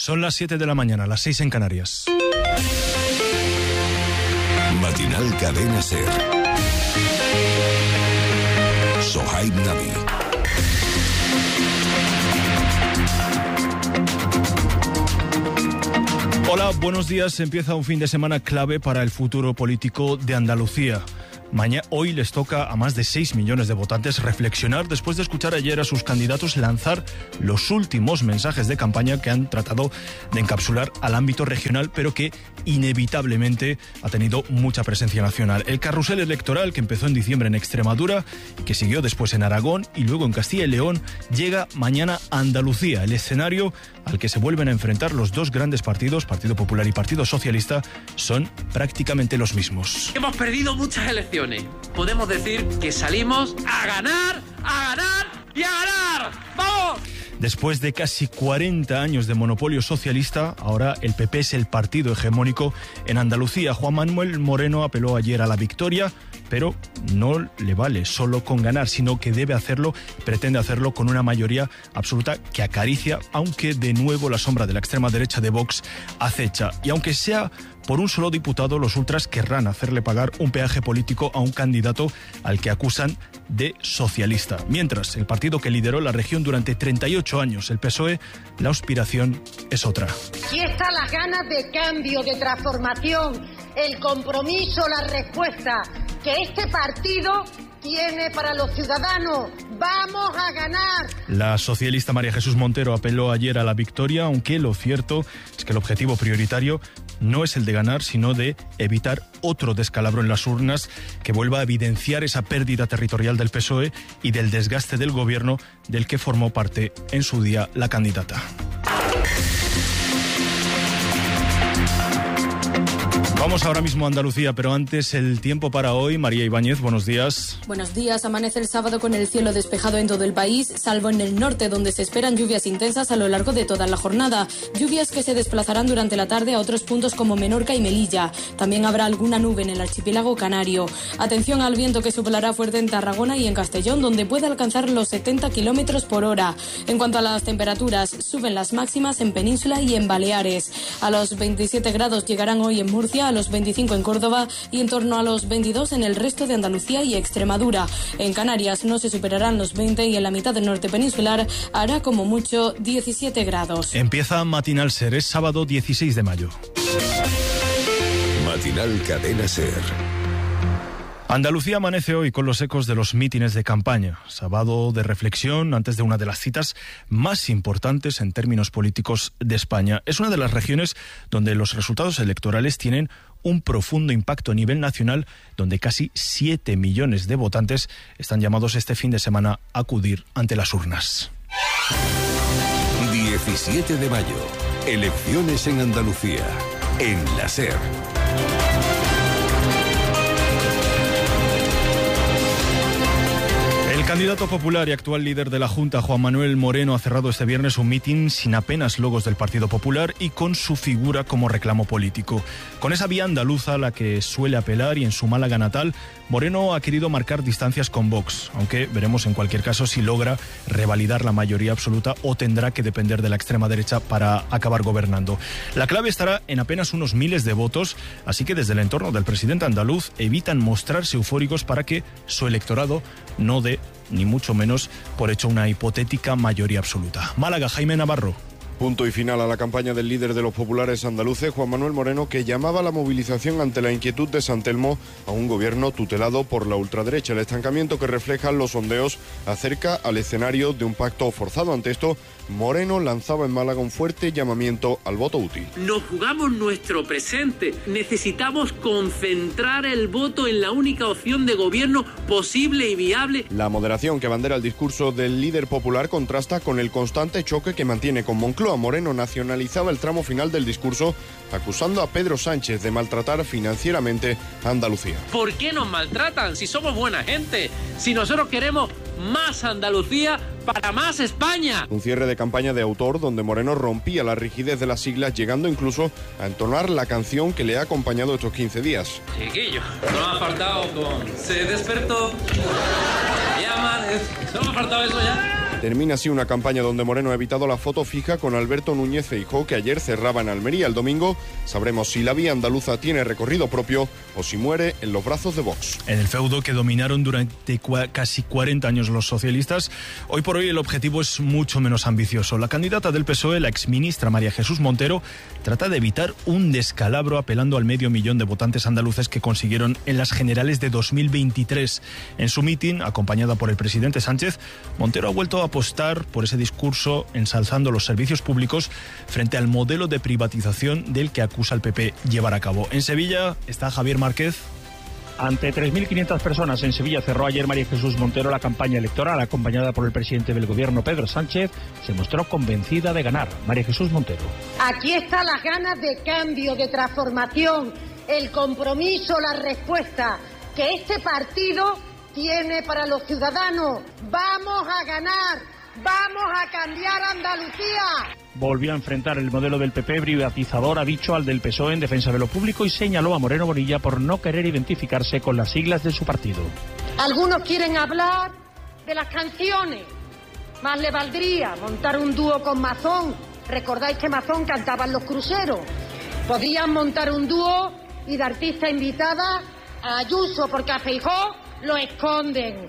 Son las 7 de la mañana, las 6 en Canarias. Matinal Cadena SER. Sohaib Nabi. Hola, buenos días. Empieza un fin de semana clave para el futuro político de Andalucía. Hoy les toca a más de 6 millones de votantes reflexionar después de escuchar ayer a sus candidatos lanzar los últimos mensajes de campaña que han tratado de encapsular al ámbito regional, pero que inevitablemente ha tenido mucha presencia nacional. El carrusel electoral, que empezó en diciembre en Extremadura, que siguió después en Aragón y luego en Castilla y León, llega mañana a Andalucía, el escenario al que se vuelven a enfrentar los dos grandes partidos, Partido Popular y Partido Socialista, son prácticamente los mismos. Hemos perdido muchas elecciones. Podemos decir que salimos a ganar y a ganar. ¡Vamos! Después de casi 40 años de monopolio socialista, ahora el PP es el partido hegemónico en Andalucía. Juan Manuel Moreno apeló ayer a la victoria, pero no le vale solo con ganar, sino que pretende hacerlo con una mayoría absoluta que acaricia, aunque de nuevo la sombra de la extrema derecha de Vox acecha. Y aunque sea por un solo diputado, los ultras querrán hacerle pagar un peaje político a un candidato al que acusan de socialista. Mientras, el partido que lideró la región durante 38 años, el PSOE, la aspiración es otra. Aquí están las ganas de cambio, de transformación, el compromiso, la respuesta que este partido tiene para los ciudadanos. ¡Vamos a ganar! La socialista María Jesús Montero apeló ayer a la victoria, aunque lo cierto es que el objetivo prioritario no es el de ganar, sino de evitar otro descalabro en las urnas que vuelva a evidenciar esa pérdida territorial del PSOE y del desgaste del gobierno del que formó parte en su día la candidata. Vamos ahora mismo a Andalucía, pero antes el tiempo para hoy. María Ibáñez, buenos días. Buenos días. Amanece el sábado con el cielo despejado en todo el país, salvo en el norte, donde se esperan lluvias intensas a lo largo de toda la jornada. Lluvias que se desplazarán durante la tarde a otros puntos como Menorca y Melilla. También habrá alguna nube en el archipiélago canario. Atención al viento que soplará fuerte en Tarragona y en Castellón, donde puede alcanzar los 70 kilómetros por hora. En cuanto a las temperaturas, suben las máximas en Península y en Baleares. A los 27 grados llegarán hoy en Murcia, a los 25 en Córdoba y en torno a los 22 en el resto de Andalucía y Extremadura. En Canarias no se superarán los 20 y en la mitad del norte peninsular hará como mucho 17 grados. Empieza Matinal SER, es sábado 16 de mayo. Matinal Cadena SER. Andalucía amanece hoy con los ecos de los mítines de campaña, sábado de reflexión antes de una de las citas más importantes en términos políticos de España. Es una de las regiones donde los resultados electorales tienen un profundo impacto a nivel nacional, donde casi 7 millones de votantes están llamados este fin de semana a acudir ante las urnas. 17 de mayo, elecciones en Andalucía, en la SER. El candidato popular y actual líder de la Junta, Juan Manuel Moreno, ha cerrado este viernes un mitin sin apenas logos del Partido Popular y con su figura como reclamo político. Con esa vía andaluza a la que suele apelar y en su Málaga natal, Moreno ha querido marcar distancias con Vox, aunque veremos en cualquier caso si logra revalidar la mayoría absoluta o tendrá que depender de la extrema derecha para acabar gobernando. La clave estará en apenas unos miles de votos, así que desde el entorno del presidente andaluz evitan mostrarse eufóricos para que su electorado no dé ni mucho menos por hecho una hipotética mayoría absoluta. Málaga, Jaime Navarro. Punto y final a la campaña del líder de los populares andaluces, Juan Manuel Moreno, que llamaba a la movilización ante la inquietud de San Telmo a un gobierno tutelado por la ultraderecha. El estancamiento que reflejan los sondeos acerca al escenario de un pacto forzado. Ante esto, Moreno lanzaba en Málaga un fuerte llamamiento al voto útil. Nos jugamos nuestro presente. Necesitamos concentrar el voto en la única opción de gobierno posible y viable. La moderación que abandera el discurso del líder popular contrasta con el constante choque que mantiene con Moncloa. Moreno nacionalizaba el tramo final del discurso acusando a Pedro Sánchez de maltratar financieramente a Andalucía. ¿Por qué nos maltratan si somos buena gente? Si nosotros queremos más Andalucía para más España. Un cierre de campaña de autor donde Moreno rompía la rigidez de las siglas, llegando incluso a entonar la canción que le ha acompañado estos 15 días. Chiquillo, no me ha faltado con se despertó, llama, no me ha faltado eso ya. Termina así una campaña donde Moreno ha evitado la foto fija con Alberto Núñez Feijóo, que ayer cerraba en Almería. El domingo sabremos si la vía andaluza tiene recorrido propio o si muere en los brazos de Vox. En el feudo que dominaron durante casi 40 años los socialistas, hoy por hoy el objetivo es mucho menos ambicioso. La candidata del PSOE, la exministra María Jesús Montero, trata de evitar un descalabro apelando al 500.000 de votantes andaluces que consiguieron en las generales de 2023. En su mitin, acompañada por el presidente Sánchez, Montero ha vuelto a apostar por ese discurso ensalzando los servicios públicos frente al modelo de privatización del que acusa al PP llevar a cabo. En Sevilla está Javier Márquez. Ante 3.500 personas en Sevilla cerró ayer María Jesús Montero la campaña electoral. Acompañada por el presidente del gobierno, Pedro Sánchez, se mostró convencida de ganar. María Jesús Montero. Aquí están las ganas de cambio, de transformación, el compromiso, la respuesta que este partido tiene para los ciudadanos. Vamos a ganar, vamos a cambiar Andalucía. Volvió a enfrentar el modelo del PP privatizador, ha dicho, al del PSOE en defensa de lo público y señaló a Moreno Bonilla por no querer identificarse con las siglas de su partido. Algunos quieren hablar de las canciones. Más le valdría montar un dúo con Mazón. ¿Recordáis que Mazón cantaba en los cruceros? Podrían montar un dúo y de artista invitada a Ayuso, porque a Feijóo lo esconden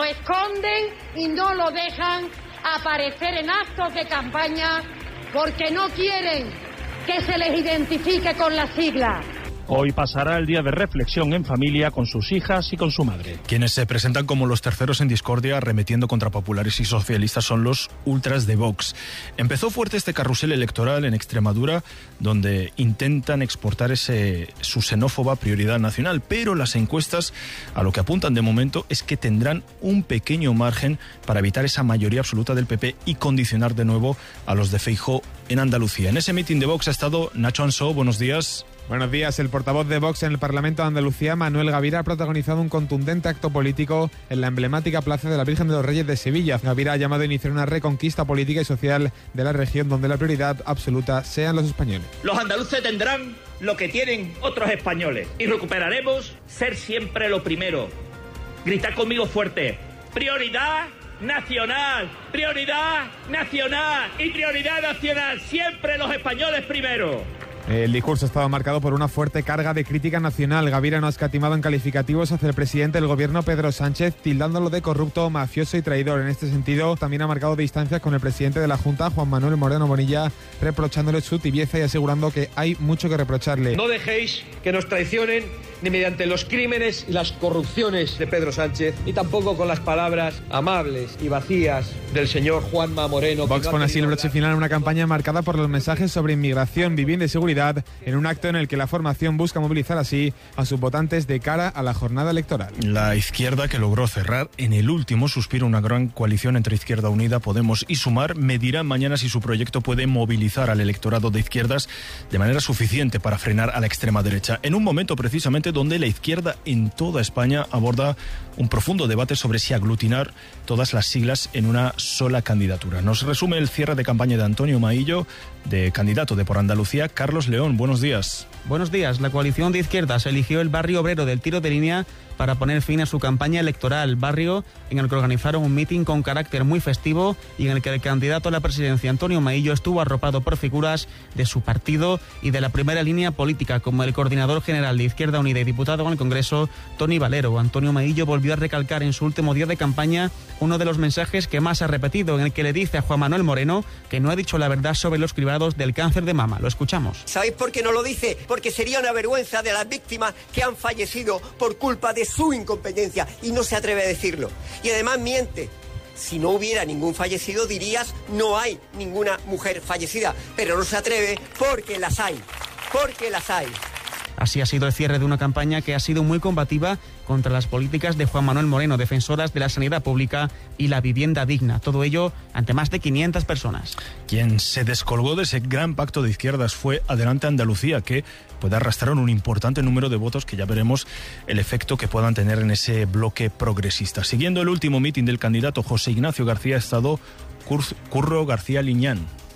y no lo dejan aparecer en actos de campaña porque no quieren que se les identifique con las siglas. Hoy pasará el día de reflexión en familia con sus hijas y con su madre. Quienes se presentan como los terceros en discordia arremetiendo contra populares y socialistas son los ultras de Vox. Empezó fuerte este carrusel electoral en Extremadura, donde intentan exportar su xenófoba prioridad nacional, pero las encuestas a lo que apuntan de momento es que tendrán un pequeño margen para evitar esa mayoría absoluta del PP y condicionar de nuevo a los de Feijóo en Andalucía. En ese mitin de Vox ha estado Nacho Ansó. Buenos días. Buenos días. El portavoz de Vox en el Parlamento de Andalucía, Manuel Gavira, ha protagonizado un contundente acto político en la emblemática Plaza de la Virgen de los Reyes de Sevilla. Gavira ha llamado a iniciar una reconquista política y social de la región donde la prioridad absoluta sean los españoles. Los andaluces tendrán lo que tienen otros españoles y recuperaremos ser siempre lo primero. Gritad conmigo fuerte: prioridad nacional, prioridad nacional y prioridad nacional, siempre los españoles primero. El discurso ha estado marcado por una fuerte carga de crítica nacional. Gavira no ha escatimado en calificativos hacia el presidente del gobierno, Pedro Sánchez, tildándolo de corrupto, mafioso y traidor. En este sentido, también ha marcado distancias con el presidente de la Junta, Juan Manuel Moreno Bonilla, reprochándole su tibieza y asegurando que hay mucho que reprocharle. No dejéis que nos traicionen ni mediante los crímenes y las corrupciones de Pedro Sánchez, ni tampoco con las palabras amables y vacías del señor Juanma Moreno. Vox pone así el broche final en una campaña marcada por los mensajes sobre inmigración, vivienda y seguridad, en un acto en el que la formación busca movilizar así a sus votantes de cara a la jornada electoral. La izquierda, que logró cerrar en el último suspiro una gran coalición entre Izquierda Unida, Podemos y Sumar, medirá mañana si su proyecto puede movilizar al electorado de izquierdas de manera suficiente para frenar a la extrema derecha, en un momento precisamente donde la izquierda en toda España aborda un profundo debate sobre si aglutinar todas las siglas en una sola candidatura. Nos resume el cierre de campaña de Antonio Maillo, de candidato de Por Andalucía, Carlos León. Buenos días. Buenos días. La coalición de izquierdas eligió el barrio obrero del Tiro de Línea para poner fin a su campaña electoral, barrio en el que organizaron un mitin con carácter muy festivo y en el que el candidato a la presidencia, Antonio Maillo, estuvo arropado por figuras de su partido y de la primera línea política, como el coordinador general de Izquierda Unida y diputado en el Congreso, Tony Valero. Antonio Maillo volvió a recalcar en su último día de campaña uno de los mensajes que más ha repetido, en el que le dice a Juan Manuel Moreno que no ha dicho la verdad sobre los cribados del cáncer de mama. Lo escuchamos. ¿Sabéis por qué no lo dice? Porque sería una vergüenza de las víctimas que han fallecido por culpa de su incompetencia y no se atreve a decirlo. Y además miente. Si no hubiera ningún fallecido dirías no hay ninguna mujer fallecida, pero no se atreve porque las hay. Porque las hay. Así ha sido el cierre de una campaña que ha sido muy combativa contra las políticas de Juan Manuel Moreno, defensoras de la sanidad pública y la vivienda digna. Todo ello ante más de 500 personas. Quien se descolgó de ese gran pacto de izquierdas fue Adelante Andalucía, que puede arrastrar un importante número de votos que ya veremos el efecto que puedan tener en ese bloque progresista. Siguiendo el último mitin del candidato José Ignacio García, ha estado Curro García Liñán.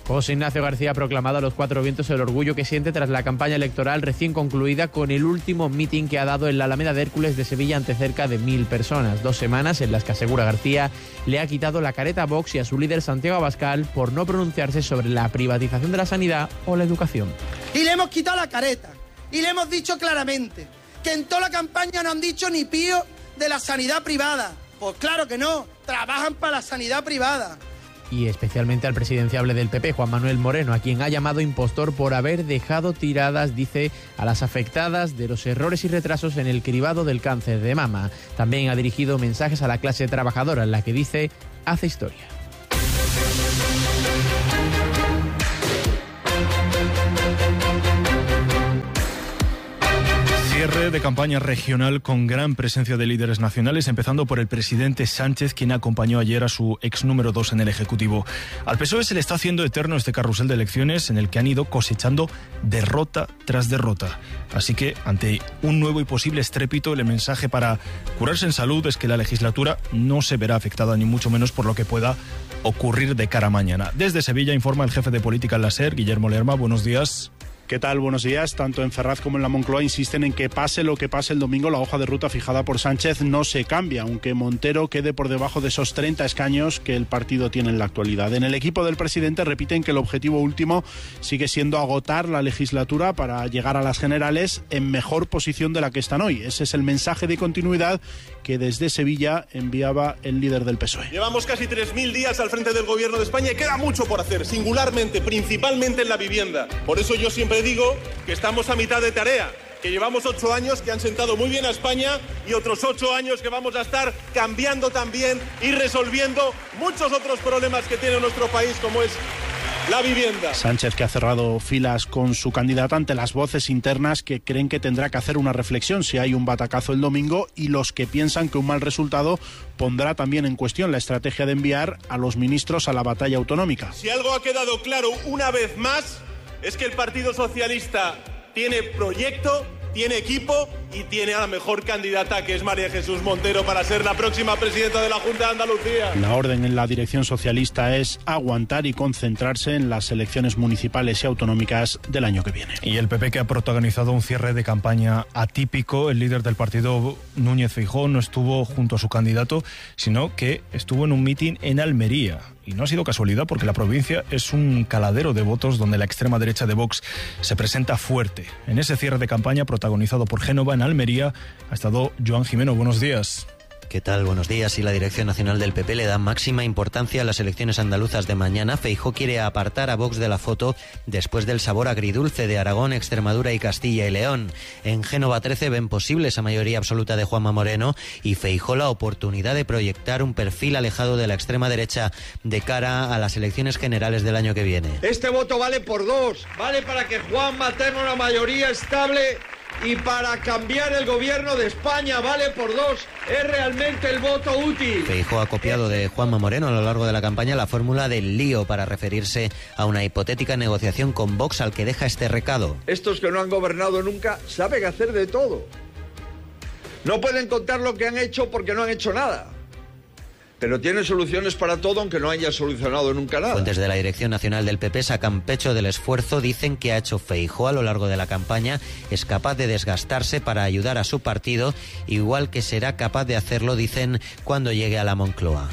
José Ignacio García ha proclamado a los cuatro vientos el orgullo que siente tras la campaña electoral recién concluida con el último mitin que ha dado en la Alameda de Hércules de Sevilla ante cerca de 1.000 personas. 2 semanas en las que, asegura García, le ha quitado la careta a Vox y a su líder Santiago Abascal por no pronunciarse sobre la privatización de la sanidad o la educación. Y le hemos quitado la careta y le hemos dicho claramente que en toda la campaña no han dicho ni pío de la sanidad privada. Pues claro que no, trabajan para la sanidad privada. Y especialmente al presidenciable del PP, Juan Manuel Moreno, a quien ha llamado impostor por haber dejado tiradas, dice, a las afectadas de los errores y retrasos en el cribado del cáncer de mama. También ha dirigido mensajes a la clase trabajadora, en la que dice, hace historia. Cierre de campaña regional con gran presencia de líderes nacionales, empezando por el presidente Sánchez, quien acompañó ayer a su ex número 2 en el Ejecutivo. Al PSOE se le está haciendo eterno este carrusel de elecciones en el que han ido cosechando derrota tras derrota. Así que, ante un nuevo y posible estrépito, el mensaje para curarse en salud es que la legislatura no se verá afectada, ni mucho menos por lo que pueda ocurrir de cara a mañana. Desde Sevilla informa el jefe de política en la SER, Guillermo Lerma. Buenos días. ¿Qué tal? Buenos días. Tanto en Ferraz como en la Moncloa insisten en que pase lo que pase el domingo, la hoja de ruta fijada por Sánchez no se cambia, aunque Montero quede por debajo de esos 30 escaños que el partido tiene en la actualidad. En el equipo del presidente repiten que el objetivo último sigue siendo agotar la legislatura para llegar a las generales en mejor posición de la que están hoy. Ese es el mensaje de continuidad que desde Sevilla enviaba el líder del PSOE. Llevamos casi 3.000 días al frente del gobierno de España y queda mucho por hacer, singularmente, principalmente en la vivienda. Por eso yo siempre digo que estamos a mitad de tarea, que llevamos 8 años que han sentado muy bien a España y otros 8 años que vamos a estar cambiando también y resolviendo muchos otros problemas que tiene nuestro país, como es la vivienda. Sánchez, que ha cerrado filas con su candidata ante las voces internas que creen que tendrá que hacer una reflexión si hay un batacazo el domingo, y los que piensan que un mal resultado pondrá también en cuestión la estrategia de enviar a los ministros a la batalla autonómica. Si algo ha quedado claro una vez más es que el Partido Socialista tiene proyecto, tiene equipo y tiene a la mejor candidata, que es María Jesús Montero, para ser la próxima presidenta de la Junta de Andalucía. La orden en la dirección socialista es aguantar y concentrarse en las elecciones municipales y autonómicas del año que viene. Y el PP, que ha protagonizado un cierre de campaña atípico. El líder del partido, Núñez Feijóo, no estuvo junto a su candidato, sino que estuvo en un mitin en Almería. Y no ha sido casualidad, porque la provincia es un caladero de votos donde la extrema derecha de Vox se presenta fuerte. En ese cierre de campaña protagonizado por Génova, en Almería, ha estado Joan Jimeno. Buenos días. ¿Qué tal? Buenos días. Y la dirección nacional del PP le da máxima importancia a las elecciones andaluzas de mañana. Feijóo quiere apartar a Vox de la foto después del sabor agridulce de Aragón, Extremadura y Castilla y León. En Génova 13 ven posible esa mayoría absoluta de Juanma Moreno y Feijóo la oportunidad de proyectar un perfil alejado de la extrema derecha de cara a las elecciones generales del año que viene. Este voto vale por 2. Vale para que Juanma tenga una mayoría estable y para cambiar el gobierno de España. Vale por 2. Es realmente el voto útil. Feijóo ha copiado de Juanma Moreno a lo largo de la campaña la fórmula del lío para referirse a una hipotética negociación con Vox, al que deja este recado. Estos que no han gobernado nunca saben hacer de todo. No pueden contar lo que han hecho porque no han hecho nada. Pero tiene soluciones para todo, aunque no haya solucionado nunca nada. Fuentes de la Dirección Nacional del PP sacan pecho del esfuerzo. Dicen que ha hecho Feijóo a lo largo de la campaña. Es capaz de desgastarse para ayudar a su partido, igual que será capaz de hacerlo, dicen, cuando llegue a la Moncloa.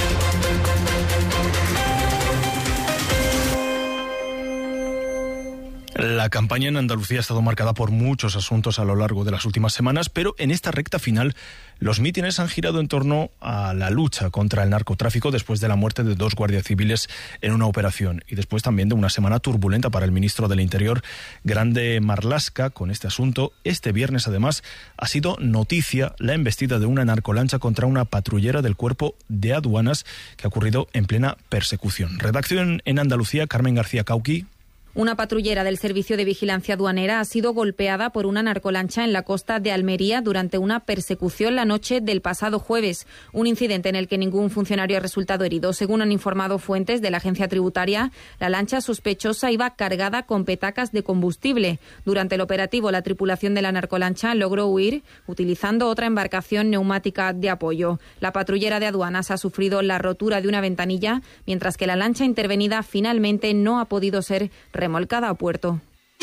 La campaña en Andalucía ha estado marcada por muchos asuntos a lo largo de las últimas semanas, pero en esta recta final los mítines han girado en torno a la lucha contra el narcotráfico después de la muerte de 2 guardias civiles en una operación, y después también de una semana turbulenta para el ministro del Interior, Grande Marlaska, con este asunto. Este viernes, además, ha sido noticia la embestida de una narcolancha contra una patrullera del Cuerpo de Aduanas, que ha ocurrido en plena persecución. Redacción en Andalucía, Carmen García Cauqui. Una patrullera del Servicio de Vigilancia Aduanera ha sido golpeada por una narcolancha en la costa de Almería durante una persecución la noche del pasado jueves. Un incidente en el que ningún funcionario ha resultado herido. Según han informado fuentes de la agencia tributaria, la lancha sospechosa iba cargada con petacas de combustible. Durante el operativo, la tripulación de la narcolancha logró huir utilizando otra embarcación neumática de apoyo. La patrullera de aduanas ha sufrido la rotura de una ventanilla, mientras que la lancha intervenida finalmente no ha podido ser remolcada a puerto.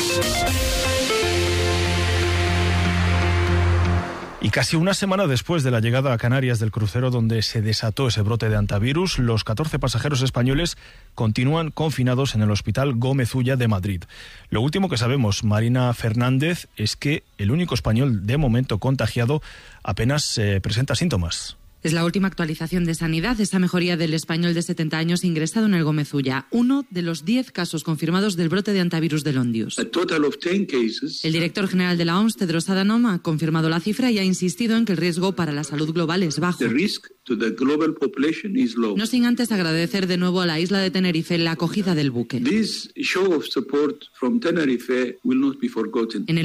Y casi una semana después de la llegada a Canarias del crucero donde se desató ese brote de hantavirus, los 14 pasajeros españoles continúan confinados en el Hospital Gómez Ulla de Madrid. Lo último que sabemos, Marina Fernández, es que el único español de momento contagiado apenas presenta síntomas. Es la última actualización de Sanidad, esa mejoría del español de 70 años ingresado en el Gómez Ulla, uno de los 10 casos confirmados del brote de hantavirus del Ondius. El director general de la OMS, Tedros Adhanom, ha confirmado la cifra y ha insistido en que el riesgo para la salud global es bajo. No sin antes agradecer de nuevo a la isla de Tenerife la acogida del buque. En el